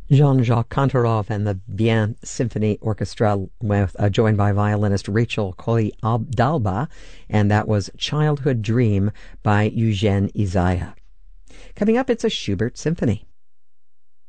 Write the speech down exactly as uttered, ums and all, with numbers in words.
Jean-Jacques Kantorov and the Bien Symphony Orchestra, with, uh, joined by violinist Rachel Colli-Dalba, and that was Childhood Dream by Eugene Isaiah. Coming up, it's a Schubert Symphony.